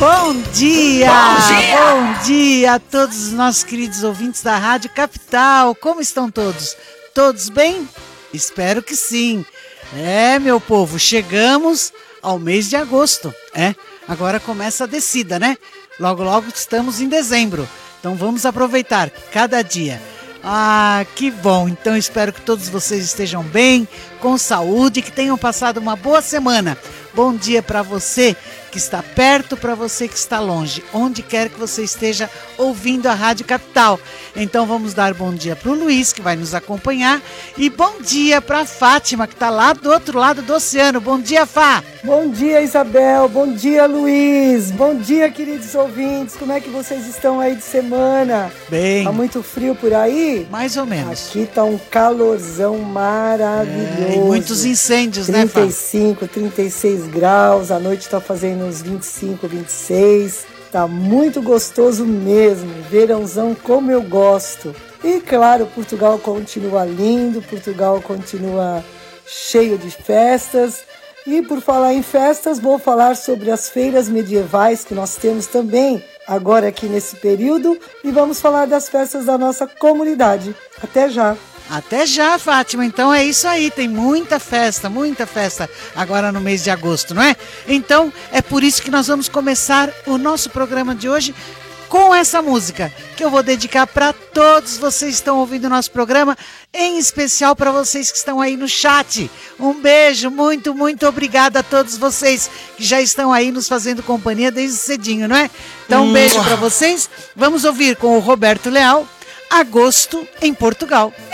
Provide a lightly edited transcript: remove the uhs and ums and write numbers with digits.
Bom dia! Bom dia! Bom dia a todos os nossos queridos ouvintes da Rádio Capital. Como estão todos? Todos bem? Espero que sim. Meu povo, chegamos ao mês de agosto. Agora começa a descida, né? Logo, logo estamos em dezembro. Então vamos aproveitar cada dia. Que bom. Então espero que todos vocês estejam bem, com saúde, que tenham passado uma boa semana. Bom dia para você que está perto, para você que está longe, onde quer que você esteja ouvindo a Rádio Capital. Então vamos dar bom dia para o Luiz, que vai nos acompanhar, e bom dia para a Fátima, que está lá do outro lado do oceano. Bom dia, Fá! Bom dia, Isabel. Bom dia, Luiz. Bom dia, queridos ouvintes. Como é que vocês estão aí de semana? Bem. Tá muito frio por aí? Mais ou menos. Aqui tá um calorzão maravilhoso. E muitos incêndios, né, Fá? 35, 36 graus. À noite tá fazendo uns 25, 26. Tá muito gostoso mesmo. Verãozão como eu gosto. E claro, Portugal continua lindo. Portugal continua cheio de festas. E por falar em festas, vou falar sobre as feiras medievais que nós temos também agora aqui nesse período e vamos falar das festas da nossa comunidade. Até já! Até já, Fátima. Então é isso aí, tem muita festa agora no mês de agosto, não é? Então é por isso que nós vamos começar o nosso programa de hoje com essa música, que eu vou dedicar para todos vocês que estão ouvindo o nosso programa, em especial para vocês que estão aí no chat. Um beijo, muito, muito obrigada a todos vocês que já estão aí nos fazendo companhia desde cedinho, não é? Então um beijo para vocês. Vamos ouvir com o Roberto Leal, Agosto em Portugal.